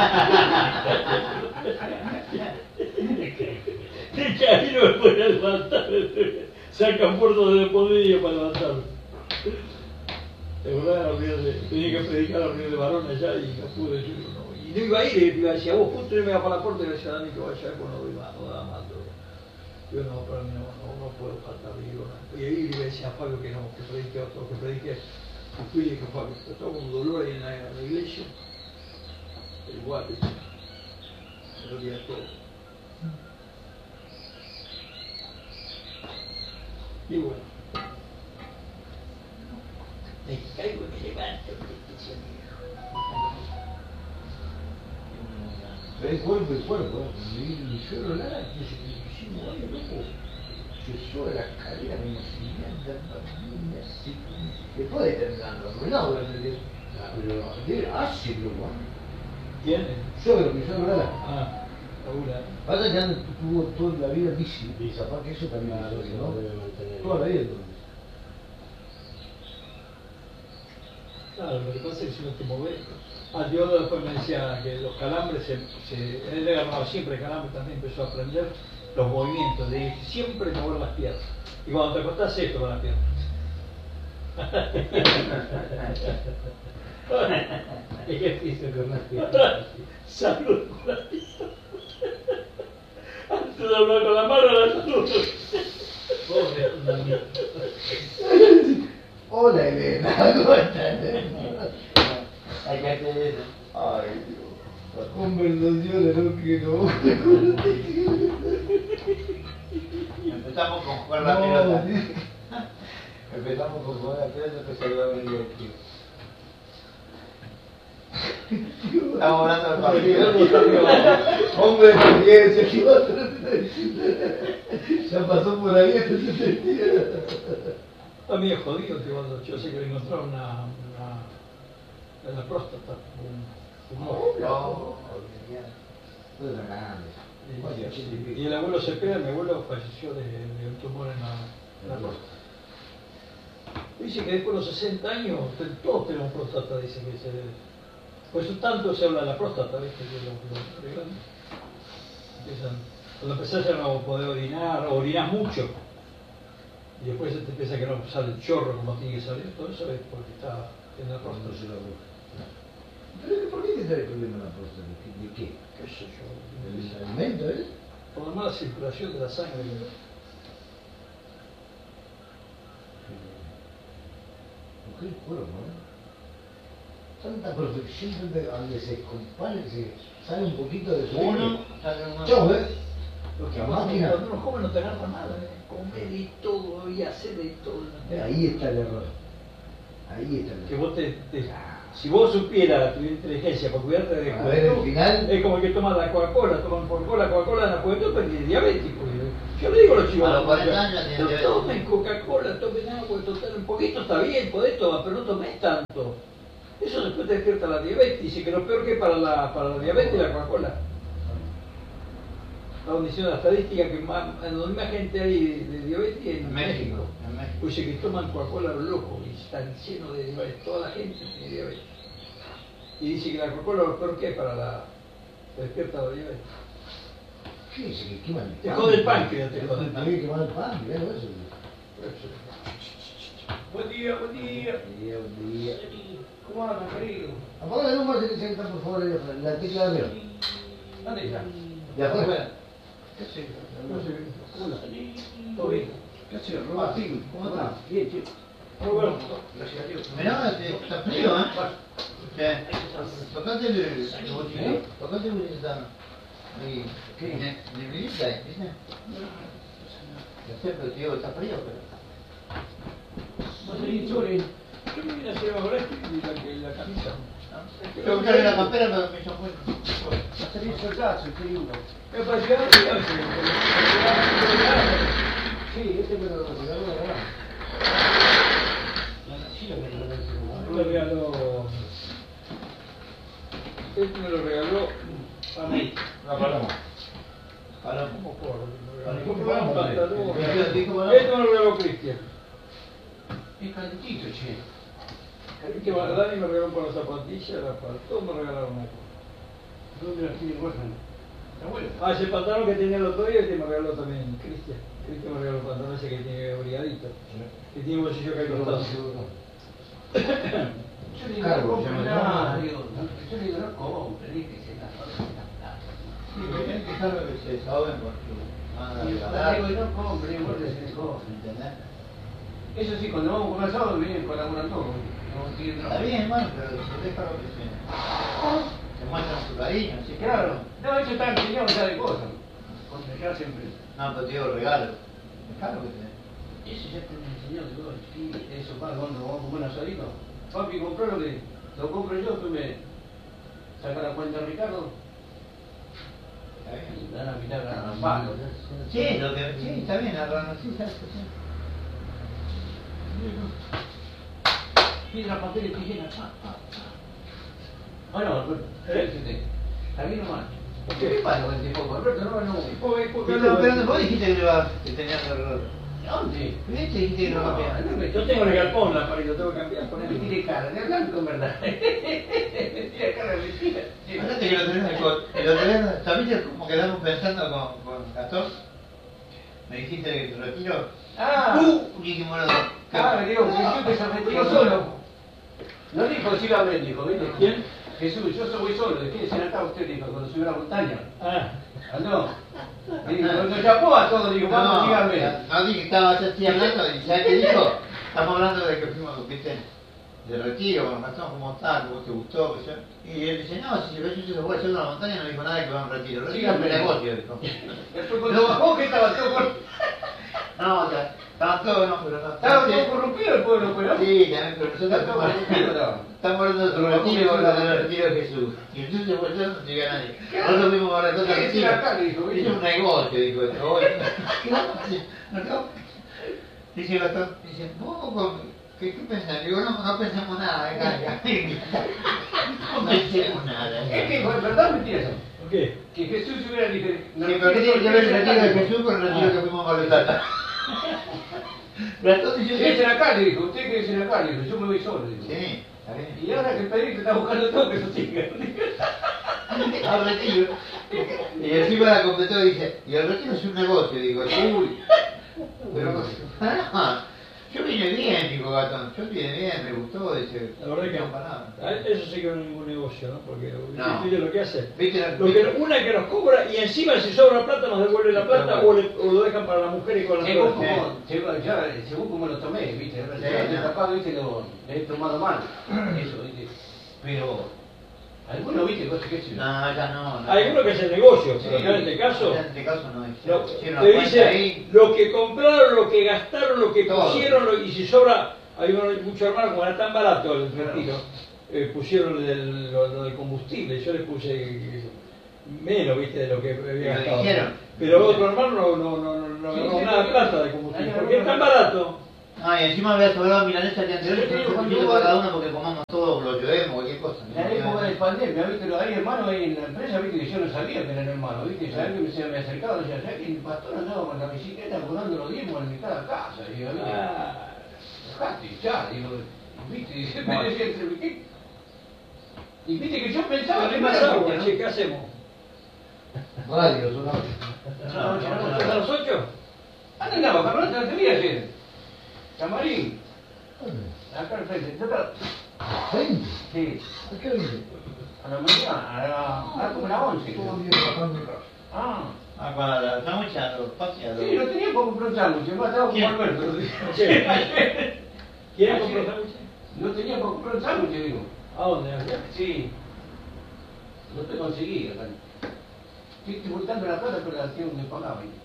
y que ahí no me podía levantar, sacan puertos de podrillo para levantarme. De verdad, tenía que predicar a reunión de varones allá y no pude decirlo, no. Y no iba a ir, y iba a decir, vos justo me iba para la puerta y le decía a Dani que vaya, pues no doy más, no da más. Yo no, para mí no puedo faltar, digo, no. Y ahí le decía a Fabio que no, que predique otro, que predique. Y fui y dije, Fabio, estaba con dolor ahí en la iglesia, el guate, me dolía todo. Y bueno, me caigo y me levanto, decía mi viejo. Ves cuerpo y cuerpo, mi suelo nada, que hicimos ahí, loco. Se sube la escalera como si nada, así. Después de terminando, arruinado durante el día. Pero hace, loco. ¿Quién? Suegro, mi suegro nada. Ah, Laura. Pasa que antes tuvo toda la vida bici, capaz que eso también lo hizo, ¿no? Toda la vida entonces. Claro, lo que pasa es que si no te mueves. Yo después me decía que los calambres, él agarraba siempre calambre, también empezó a aprender los movimientos, de siempre mover las piernas. Y cuando te acostás, esto con las piernas. Ejercicio con las piernas. Salud con las piernas. Antes de hablar con la mano, la salud. Pobre fundamento. Hola Elena, ¿cómo estás? Hay que hacer eso. Ay Dios, conversaciones no quiero. Empezamos con jugar la pelota. Empezamos con jugar la pelota, después se va a venir el tío. Estamos hablando del partido. Hombre, que se equivocó. Ya pasó por ahí este sentido. También es jodido que cuando yo sé que le encontraron en la próstata un No, y el abuelo Cepeda, mi abuelo, falleció de un tumor en la próstata. Dice que después de los 60 años todos tenemos próstata, dice que se... Por eso tanto se habla de la próstata, ¿viste? Que los grandes empiezan, cuando empezás a no poder orinar, o orinás mucho, y después se te empieza que no sale el chorro como tiene que salir, todo eso es porque está en la próstata. ¿Pero por qué te trae problema la próstata? ¿De qué? ¿Qué sé yo? ¿El alimento, eh? Por la mala circulación de la sangre. ¿Por qué el cuerpo, Tanta perfección, donde se compare, se sale un poquito de su... Uno, sale uno. Chau, ¿ves? Lo que La pasa es que máquina. cuando uno come no te agarra nada, comer y todo, y hacer y todo. Ahí está el error. Ahí está el Que error. vos si vos supieras tu inteligencia para cuidarte de A ver, el final... es como que tomas la Coca-Cola en la juventud, pero es diabético. Yo le digo a los chicos, A los 40 años tienen no diabetes. tomen Coca-Cola, tomen agua, total, un poquito está bien, podés tomar, pero no tomes tanto. Eso después te despierta la diabetes, dice que lo peor que es para la diabetes es la Coca-Cola. Estaban diciendo la estadística que donde más gente hay de diabetes es en México. En México. Pues que toman Coca-Cola los locos y están llenos de diabetes, toda la gente tiene diabetes. Y dice que la Coca-Cola lo peor que es para te despierta la diabetes. ¿Qué dice? ¿Que quema el Te jode el páncreas, te jode el Tiene que quemar el páncreas, eso. Buen día, buen día. Buen día. ¿Cómo andan, querido? Apaga el número que se está por favor ahí afuera, la tecla de arriba. ¿Dónde está? ¿De afuera? ¿Qué haces? No sé, ¿Cómo la todo bien. ¿Qué haces, Roberto? ¿Cómo estás? Bien, chico. Roberto. Gracias a Dios. Mirá, está frío, ¿eh? Tocate el bochito, tocate el bochito. Ahí, ¿qué? ¿Negrita, viste? Ya sé, pero te digo, está frío, pero... ¿Vas a ir, Chore? Yo me vine a hacer ahora y la camisa. Yo buscaré la campera, pero me hizo bueno. Vas a salir soldazo, qué lindo. Me pareció Sí, este me lo regaló la verdad. Sí, lo que me lo regaló. Este me lo regaló a mí. La paloma. Para ¿Cómo puedo? Para Un comprar un pantalón. pantalón. Esto me lo regaló Cristian. Es calentito, che. Cristian Dani me regaló para las zapatillas, todos me regalaron algo. ¿Dónde las tiene Wolfgang? ¿Está bueno? Ah, ese pantalón que tenía el otro día, este me regaló también Cristian. Cristian me regaló el pantalón ese que tiene brigadito. Que tiene bolsillo que hay costado. Yo le digo, no compre nada, digo, yo le digo, no compre, dije, se la Sí, pero hay que dejar que se desahoguen con su mano de digo, regalar. no compre, guarde ese negocio. ¿Entendés? Eso sí, cuando vamos a comer sábado, vienen colaboran todos. No tienen Está bien, hermano, pero se deja lo que se muestran su cariño, ¿sí? Claro, no, ellos están enseñados ya de cosas. Contra ya siempre. No, pero te digo regalo. Dejalo que te... Eso ya te lo enseñado de cosas, sí, eso para cuando vamos a comer un asadito. Papi, compró lo que lo compro yo, tú me sacas la cuenta a Ricardo. Está bien. Y dan a mirar a palo. Sí, lo que... Sí, está bien, Arrano, sí, sabes que sí. Piedra, papel y tijera. Bueno, está bien nomás. ¿Qué pasa con este poco? Alberto, no. No, pero vos dijiste que tenías que arreglar. ¿Dónde? ¿Viste? Dijiste que no cambiaba. Yo tengo el galpón, la pared, lo tengo que cambiar. No me tire cara, de blanco en verdad. Me tira cara de mentira. Fíjate que lo tenés en el coche. Y lo tenés, ¿sabiste cómo quedamos pensando con Gastón? Me dijiste que tu retiro. Ah, Dijimos los me digo, Jesús que se retiró solo. No dijo, sí, Gabriel, dijo, ¿viste? ¿Quién? Jesús, yo voy solo, ¿de qué se acá usted? Dijo, cuando subió a la montaña. Ah, Andó. Digo, nos llamó a todos, digo, vamos, dígame. No dije que estaba así hablando, y ¿sabes qué dijo? Estamos hablando de que fuimos, viste, de retiro, con Gastón, ¿cómo está? ¿Cómo te gustó? ¿Qué sé? Y él dice, no, si yo se voy a hacer una montaña, no dijo nada de que va a un retiro. Retiro es un negocio, dijo. Después cuando bajó, que estaba todo por... No, Estaban todos, no, pero no. Estaba todo corrompido el pueblo, pero Sí, también, pero nosotros estaba corrompido, estaba. estamos hablando de otro retiro, del retiro de Jesús. Y entonces pues no llega nadie. Nosotros fuimos a la cosa ¿Qué de decir acá? Le dijo, hizo un negocio, dijo esto. Oye, ¿qué vamos a hacer? No. Dice Gastón, dice, ¿vos qué pensás? Digo, no pensamos nada, acá. No pensemos nada. Es que, ¿verdad o mentira eso? ¿Qué? Que Jesús hubiera dicho... Sí, pero ¿qué tiene que ver el retiro de Jesús con el retiro que fuimos a Valentata? Gastón dice, Quédense acá, le dijo, usted quédense acá, le dijo, yo me voy solo, le dijo. sí, está bien. Y ahora que el Pedrito está buscando todo que sostenga. Al retiro. Y encima la completó y dice, y el retiro es un negocio, digo, uy. Pero, yo vine bien, dijo Gastón, yo vine bien, me gustó, dice, La verdad que no para nada. eso sí que no es ningún negocio, ¿no? Porque No. ¿viste lo que hace? ¿Viste la Una que nos cobra y encima si sobra plata nos devuelve la plata o lo dejan para la mujer y con la Según mujer. como lo tomé, viste, Sí, de no. tapado, viste, lo he tomado mal, eso, viste. Pero, algunos, viste, cosas que se... No, ya no. Hay uno que es el negocio, Sí, pero acá en este caso en este caso no. Hicieron te la cuenta dice ahí. lo que compraron, lo que gastaron, lo que Todo. pusieron y si sobra, hay muchos hermanos como era tan barato el retiro, pusieron lo del combustible, yo les puse menos, viste, de lo que había Lo gastado. dijeron. Pero otro hermano no Sí, ganó sí, nada de sí. plata de combustible, Hay porque es tan algunos- barato. Ah, y encima había sobrado milanesa el día anterior, Sí, que cuando fue hubo- para cada uno porque comamos todo, lo llevemos, cualquier cosa. En la época de pandemia, viste, hay hermanos ahí en la empresa, viste, que yo no sabía que eran hermanos, viste, sabía que me acercaba y decía, ¿sabes que el pastor andaba con la bicicleta cobrando los diezmos en cada casa? Y yo, viste, Ah, dejate ya, digo, viste, y me decía, ¿qué? Y viste que yo pensaba ¿qué que más era agua, ¿no? che? ¿Qué hacemos? Radio, sonaba. ¿A las 8? ¿Dónde andaba, cabrón? Te lo tenía ayer. Camarín, acá al frente, yo te... ¿20? Sí, ¿A qué hora viene? a la mañana, a como las 11. Todo el día bajando el carro. Ah, Ah, para la sándwich a los paseados. sí, no tenía para comprar un sándwich, yo estaba como ¿Quién? Alberto. ¿Quieren comprar sándwiches? No tenía para comprar un sándwich, digo. ¿A dónde? ¿Allá? Sí. No te conseguí acá. Estoy buscando la plata, pero la tengo que pagar. ¿viste?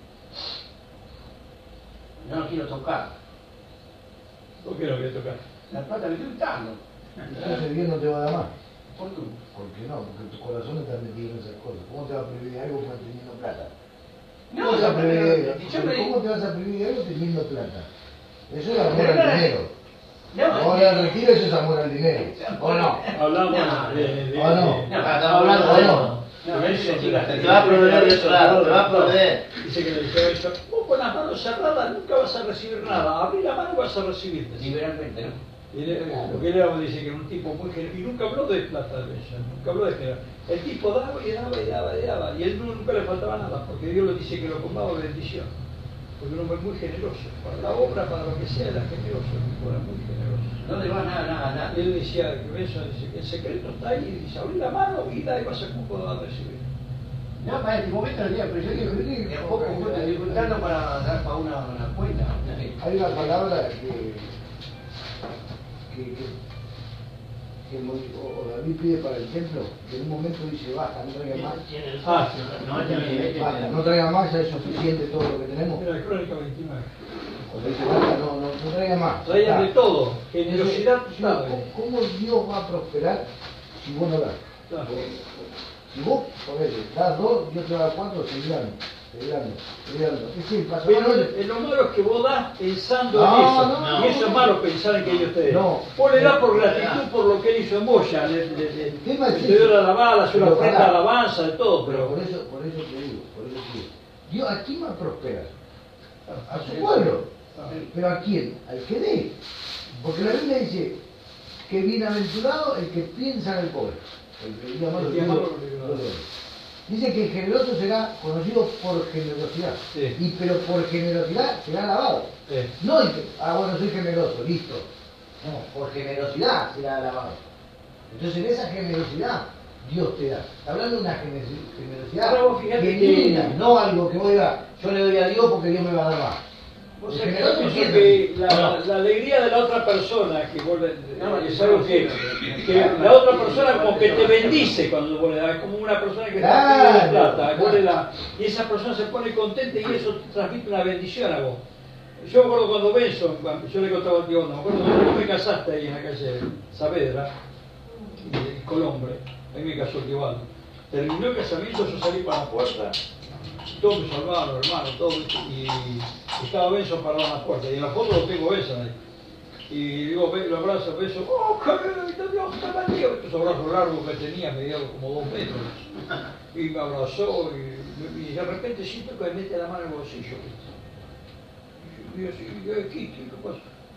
Yo no quiero tocar. ¿Por qué no voy a tocar? La plata me estoy gustando. Entonces Dios no te va a dar más. ¿Por qué? ¿Por qué no? Porque tu corazón está metido en esas cosas. ¿Cómo te va a prohibir algo manteniendo plata? No, ¿Cómo te vas a prohibir algo? yo me... ¿Cómo te vas a prohibir algo teniendo plata? Eso es amor Pero al no, dinero. No, Ahora el retiro eso es amor al dinero. ¿O no? Hablamos No, de... ¿O no? Ah, estamos hablando de eso. No, eso sí, Te va a proveer de otro lado, te va a proveer. Dice que le dijeron eso. Vos con las manos cerradas nunca vas a recibir nada. Abrí la mano y vas a recibir. liberalmente, ¿no? Y lo que él dice que era un tipo muy generoso. Y nunca habló de plata de pensión, nunca habló de generoso. El tipo daba y daba y daba y daba. Y él nunca le faltaba nada, porque Dios le dice que lo comaba de bendición. Porque un hombre muy generoso. Para la obra, para lo que sea, era generoso. El tipo era muy generoso. No le va nada. Y él decía que eso, dice que el secreto está ahí. Y dice, abrí la mano y da y vas a cómo vas a recibir. No, para este momento del día, pero yo digo, que a poco estoy disfrutando para dar para una cuenta. no sé. Hay una palabra que David pide para el templo, que en un momento dice, basta, no traiga más. Basta, no traiga más, ya es suficiente todo lo que tenemos. Mira, la Crónica 29. Cuando dice, basta, no traiga más. Traían de Está. todo. Generosidad Sí, total. ¿cómo Dios va a prosperar si vos no das? Claro. Si vos, ponele, das 2, Dios te va a dar 4, seguir dando. Es decir, pasa Pero mal. lo malo es que vos das pensando No, en eso. no, y eso es malo pensar en que ellos te den. No. Vos le das por gratitud por lo que él hizo en vos ya. El tema es te dio ese. la alabada, una Pero ofrenda, pará. alabanza, de todo. Pero Pero por eso te digo. Dios, ¿a quién va a prosperar? A su pueblo. ¿Pero a quién? Al que dé. Porque la Biblia dice que bienaventurado el que piensa en el pobre. El que diga malo, El que ama digo, lo librará. lo librará. Dice que el generoso será conocido por generosidad. Sí. Pero por generosidad será alabado. Sí. No, bueno, soy generoso, listo. No, por generosidad será alabado. Entonces en esa generosidad Dios te da. Está hablando de una generosidad Ahora vos fíjate genuina, que- no algo que vos digas, yo le doy a Dios porque Dios me va a dar más. vos El sabés que generoso yo pienso siempre. que No. la alegría de la otra persona que vuelve No, es yo algo no que sé. la otra persona como que te bendice cuando vos le das, es como una persona que está Claro, pidiendo plata, vos claro. le das, y esa persona se pone contenta y eso transmite una bendición a vos. Yo me acuerdo cuando Benson, yo le contaba a Tío, me acuerdo cuando tú me casaste ahí en la calle Saavedra, y Colombre, ahí me casó Tío. Terminó el casamiento, yo salí para la puerta, todos mis hermanos, todos, y estaba Benson parado en la puerta, y en la foto lo tengo Benson ahí. Y digo, lo abrazo, beso, ¡oh, carita, Dios te bendiga! Estos abrazos largos que tenía, medía como 2 metros. Y me abrazó, y de repente siento que me mete la mano en el bolsillo. Y yo así, ¿qué pasa?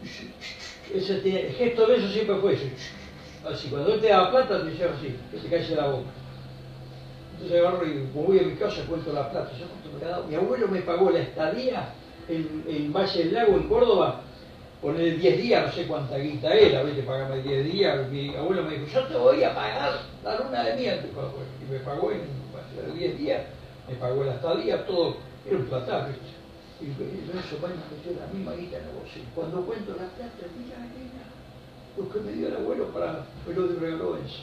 El gesto de eso siempre fue ese. Así, cuando él te da plata, te dice así, que te cae la boca. Entonces agarro y voy a mi casa, cuento la plata. Yo cuento me quedaba. Mi abuelo me pagó la estadía en Valle del Lago, en Córdoba, poner 10 días, no sé cuánta guita era, ¿viste? Pagarme 10 días. Mi abuelo me dijo, yo te voy a pagar la luna de miel. Y me pagó en 10 días, me pagó la estadía, todo. Era un platal, ¿viste? Y eso va y me metió la misma guita en el bolsillo. Cuando cuento la plata, mira, lo que me dio el abuelo para me lo regaló eso.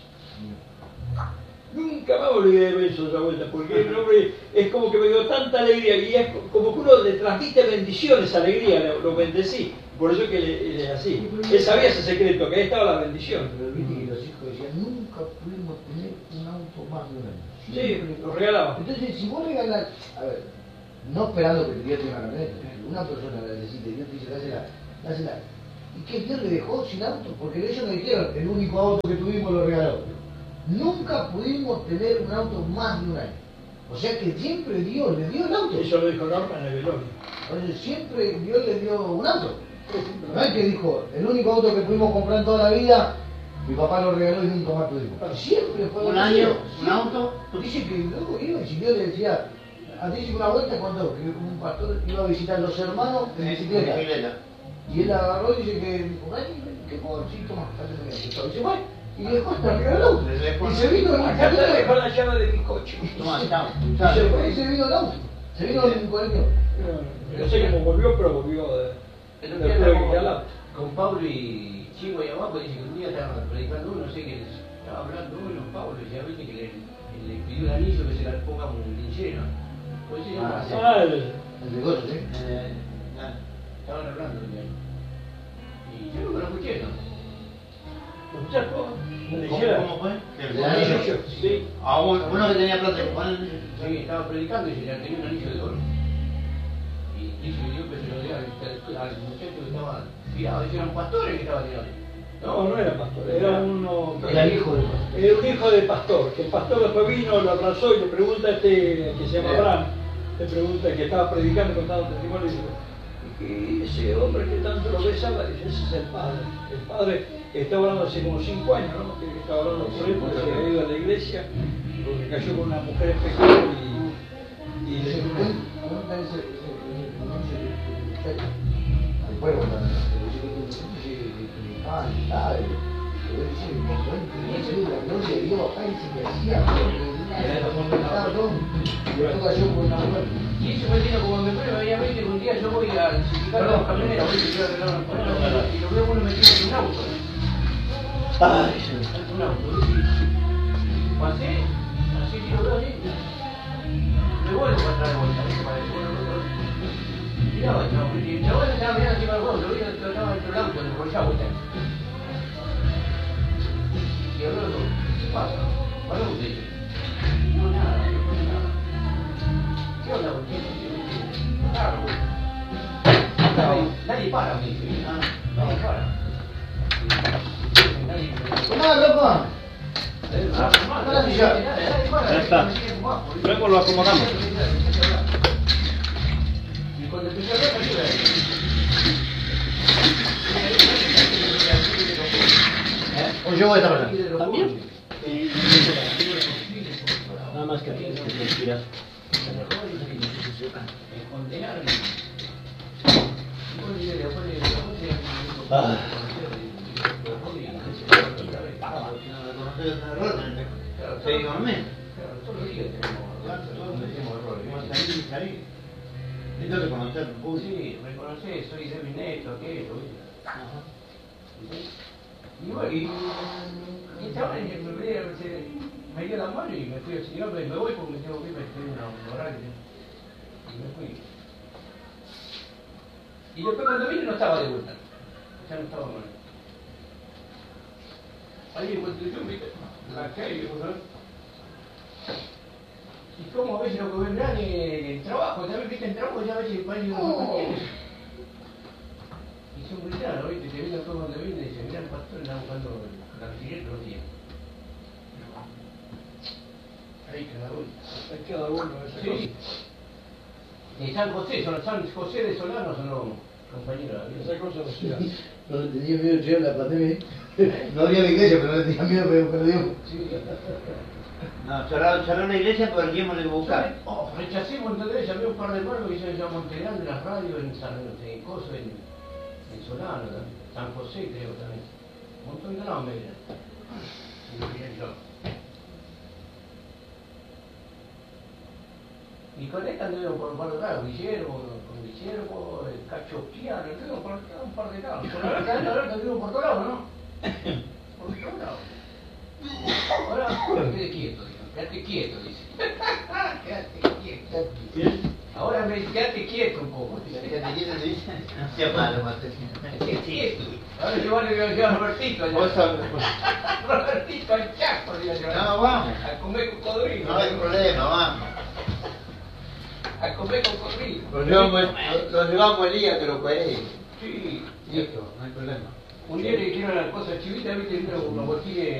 Nunca me olvidé de eso esa vuelta, porque el hombre es como que me dio tanta alegría y es como que uno le transmite bendiciones, alegría, lo bendecí. Por eso que él es así. Él sabía ese secreto, que ahí estaba la bendición. Pero viste que los hijos decían, nunca pudimos tener un auto más de un año. Sí, lo regalaba. Entonces, si vos regalás, a ver, no esperando que Dios tenga la camioneta, una persona la necesita y Dios te dice, dásela. ¿Y qué Dios le dejó sin auto? Porque ellos no dijeron, el único auto que tuvimos lo regaló. Nunca pudimos tener un auto más de un año. O sea que siempre Dios le dio el auto. Eso lo dijo Norma en el velorio. Entonces siempre Dios le dio un auto. No es que dijo, el único auto que pudimos comprar en toda la vida, mi papá lo regaló y nunca más tuvimos. Siempre fue un año, un auto. Dice que luego iba y si Dios le decía, dice una vuelta cuando que un pastor iba a visitar a los hermanos en bicicleta. Y él agarró y dice que, ¿qué puedo decir? Toma, y se fue. Y dejó hasta el auto. Y se vino en un Acá te dejó la llave de mi coche. Toma, chao. Y se fue y se vino el auto. Se vino en un colegio. No sé cómo volvió, pero volvió El otro día estábamos con Pablo y Chico y abajo, dice que un día estaban predicando uno, no sé qué, estaba hablando uno, Pablo, decía, viste que le pidió un anillo que se la ponga un linchero. Pues sí, El negocio, ¿sí? estaban hablando de él. Y yo no lo escuché, ¿no? ¿Lo escuchaste? ¿Cómo fue? El anillo. Sí. A uno que tenía plata, Sí, estaba predicando y se le tenía un anillo de oro. Y dice que Dios que se lo dio al muchacho que estaba tirado, dice, eran pastores que estaban tirados. No era pastor, era uno. Era hijo del pastor. Era un hijo de pastor, que el pastor después vino, lo abrazó y le pregunta a este que se llama Abraham, le pregunta que estaba predicando, contando testimonio, y dice, ¿y ese hombre que tanto lo besaba? Dice, ese es el padre. El padre está hablando hace como 5 años, ¿no? Que estaba hablando por él porque se había ido a la iglesia, porque cayó con una mujer en pecado y le dijo, al pueblo también. La gloria de Dios acá y se me hacía Y eso me tiene como me prueba, ya veis que un día yo voy a sindicar a los camioneros, voy a arreglar una camioneta, y lo veo uno metido en un auto. Un auto, y pasé, así tiro dos líneas. Me vuelvo para atrás de vuelta, ¿viste? Para decir, bueno, miraba, y el chabón estaba mirando encima del huevo, lo vi, lo estaba dentro del auto, en el bolsado, y habló, ¿qué pasa? ¿Para dónde? No, nada, no pone nada. ¿Qué onda contigo? Claro, nadie para, me dice. Nadie para. ¡Tomá, loco! Ya está. Luego lo acomodamos. Y cuando empecé a hablar, me ayuda. O yo voy a estar acá. ¿También? Nada más que aquí es que te inspiras. Sí, amén. Lindo reconocer, Sí, reconocer, soy de mi neto, aquello, y bueno, y chaval, me dio la mano y me fui al señor, me voy porque tengo que ir, me tengo un horario. Y me fui. Y después cuando vine no estaba de vuelta. Ya no estaba mal. Ahí en Constitución, viste, la calle, ¿no? Y como a veces lo que vendrán el trabajo, también viste el trabajo, ya a veces el país no tiene. Y son cristianos, viste, te vienen todo donde vienen y dicen, mira el pastor está buscando la artillería todos los días. Ahí cada uno. Hay cada uno de esas cosas. Sí. Y San José, San José de Solano son los compañeros. Esa cosa no se hace. No le tenía miedo de llegar a la pandemia. No había la iglesia, pero no le tenía miedo, pero perdió. Sí. No, cerró la iglesia, pero el de buscar. Oh, rechacé Montegrande, llamé a un par de hermanos que se llaman Montegrande, las radios en Coso, en Solano, también. San José creo también. Un montón de nombres. Y lo quería yo. Y con esta anduvieron por un par de lados, Guillermo, Cacho Chiano, anduvieron por un par de lados. Por la verdad anduvieron por todos lados, ¿no? Por todos lados. Ahora, quédate quieto, dijo. Quédate quieto, dice. Quédate quieto. Ahora me dice, quédate quieto un poco. Dice. Quédate quieto, te dice. No sea malo, Martín. Quédate quieto. Ahora yo a Robertito allá. Vos sabés. Robertito al Chaco, digo yo. No, vamos. A comer cocodrilo. No hay problema, vamos. A comer cocodrilo. Lo llevamos el día que lo querés. Sí. Listo, no hay problema. Un día le dijeron las cosas chivitas, viste, unos botines